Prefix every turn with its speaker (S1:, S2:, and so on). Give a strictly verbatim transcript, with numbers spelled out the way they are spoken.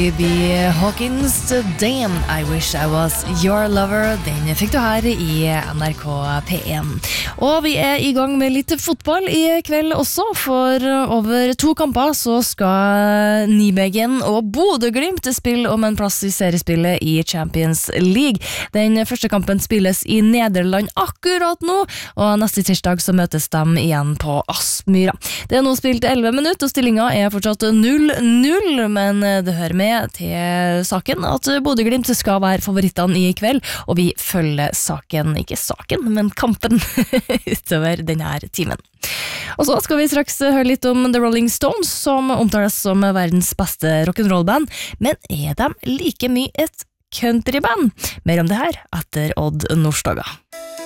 S1: Phoebe Hawkins, Damn, I Wish I Was Your Lover. Den fikk du her i N R K P én. Og vi er i gang med litt fotball i kveld også, for over to kamper så skal Nijmegen og Bodø/Glimt spille om en plass i seriespillet i Champions League. Den første kampen spilles i Nederland akkurat nå, og neste tirsdag så møtes de igjen på Aspmyra. Det er nå spilt elleve minutter, og stillingen er fortsatt null null, men det hører med til saken at Bodø/Glimt skal være favorittene i kveld, og vi følger saken, ikke saken, men kampen utover denne timen. Og så skal vi straks høre litt om The Rolling Stones, som omtales som verdens beste rock'n'roll-band, men er de like mye et countryband? Mer om det her etter Odd Nordstoga.